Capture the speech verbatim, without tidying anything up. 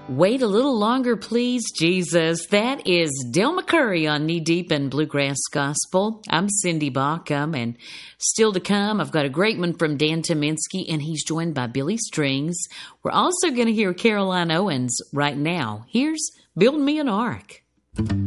Wait a little longer, please, Jesus. That is Del McCurry on Knee Deep in Bluegrass Gospel. I'm Cindy Baucom, and still to come, I've got a great one from Dan Tominski, and he's joined by Billy Strings. We're also going to hear Caroline Owens right now. Here's Build Me an Ark.